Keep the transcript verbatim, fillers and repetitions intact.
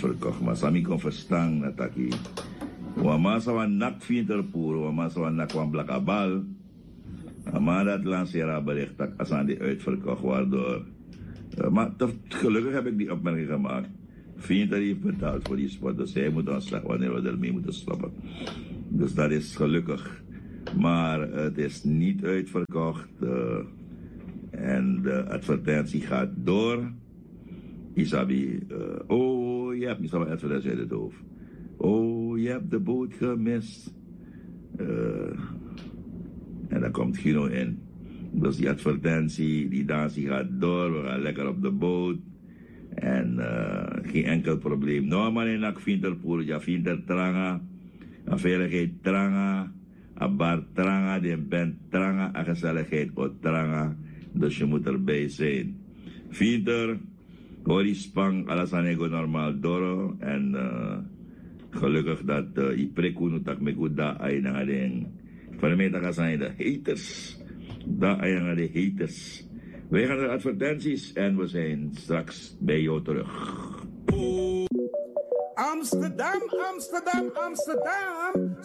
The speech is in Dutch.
uitverkocht. Maar Sami kon verstaan dat ik. Wama sa wan nak finter puro, wama sa wan nak wan blakabal. Maar dat lancera bericht dat als aan die uitverkocht waardoor. Uh, maar toch, gelukkig heb ik die opmerking gemaakt. Finter heeft betaald voor die sport, dus hij moet ons zeggen wanneer we ermee moeten stoppen. Dus dat is gelukkig. Maar uh, het is niet uitverkocht. Uh, en de advertentie gaat door. Isabi, uh, oh, je hebt niet zo'n advertentie uit het hoofd. Oh, je hebt de boot gemist. Uh, en dan komt Gino in. Dus die advertentie, die dansie gaat door. We gaan lekker op de boot. En uh, geen enkel probleem. Nou, maar in ik vind er poer, je vindt er tranga. Een veiligheid tranga. Een bar tranga, die bent tranga. Een gezelligheid ook tranga. Dus je moet erbij zijn. Vindt er, hoor die spang, alles aan ego normaal door. En uh, gelukkig dat uh, je prekunu tak me goed daar ay na ding. Voor mij dat zijn de haters. Daar ay na de haters. Wij gaan de advertenties en we zijn straks bij jou terug. Amsterdam, Amsterdam, Amsterdam.